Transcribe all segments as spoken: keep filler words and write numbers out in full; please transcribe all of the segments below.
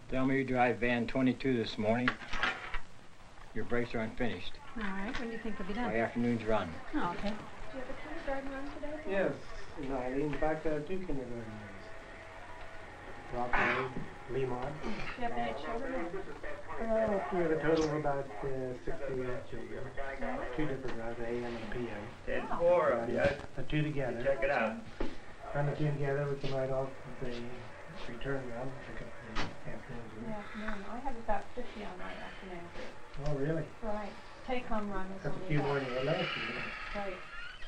Tell me you drive van twenty-two this morning. Your brakes are unfinished. All right, when do you think they'll be done? By afternoon's run. Oh, okay. Did you have a kindergarten run today? Yes, in Eileen. In fact, I have two kindergarten runs. Rockaway, Lemont. Do you have any children? Uh, we have a total of about uh, sixty children. Two different runs, A M and P M. ten four, Uh, yes. The two together. Check it out. Run the two together, we can ride off the return run, pick up the afternoon's In the run. afternoon. I have about fifty on my afternoon. Oh, really? Right. Take-home run is That's a only few about- more than you had last year. Right.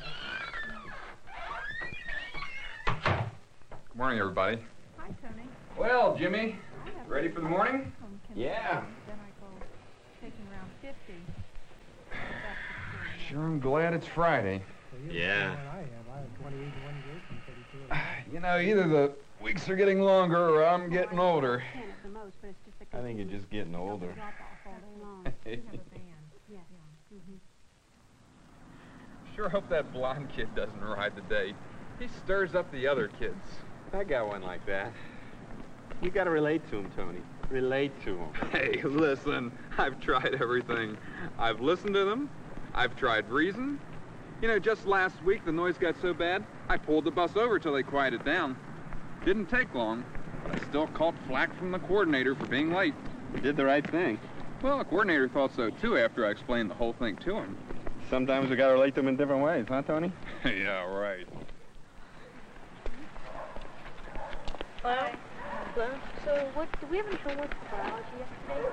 Good morning, everybody. Hi, Tony. Well, Jimmy, ready for the morning? Yeah. Then I go taking around fifty. Sure, I'm glad it's Friday. Well, you're Yeah. the same one I have. I have twenty-eight in one group and thirty-two in another. You know, either the weeks are getting longer or I'm getting older. I think you're just getting older. Sure hope that blonde kid doesn't ride today. He stirs up the other kids. That guy went like that. You gotta relate to him, Tony. Relate to him. Hey, listen, I've tried everything. I've listened to them. I've tried reason. You know, just last week the noise got so bad, I pulled the bus over till they quieted down. Didn't take long, but I still caught flack from the coordinator for being late. You did the right thing. Well, the coordinator thought so too after I explained the whole thing to him. Sometimes we gotta relate to them in different ways, huh, Tony? Yeah, right. Hello? Hello? So, what, did we have any homework for biology yesterday?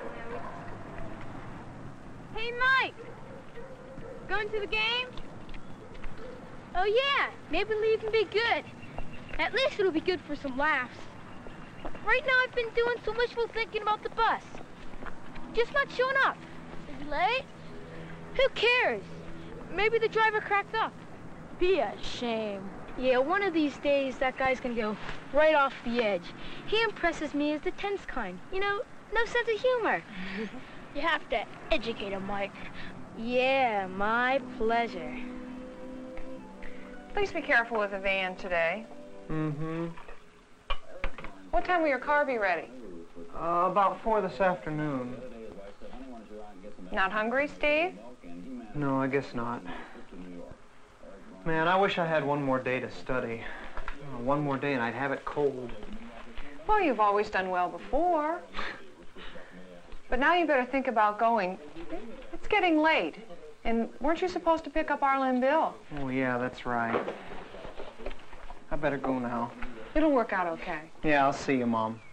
Hey, Mike! Going to the game? Oh, yeah. Maybe it'll even be good. At least it'll be good for some laughs. Right now, I've been doing so much while thinking about the bus. Just not showing up. Is he late? Who cares? Maybe the driver cracked up. Be a shame. Yeah, one of these days, that guy's gonna go right off the edge. He impresses me as the tense kind. You know, no sense of humor. You have to educate him, Mike. Yeah, my pleasure. Please be careful with the van today. Mm-hmm. What time will your car be ready? Uh, about four this afternoon. Not hungry, Steve? No, I guess not. Man, I wish I had one more day to study. Uh, one more day and I'd have it cold. Well, you've always done well before. But now you better think about going. It's getting late. And weren't you supposed to pick up Arla and Bill? Oh, yeah, that's right. I better go now. It'll work out okay. Yeah, I'll see you, Mom.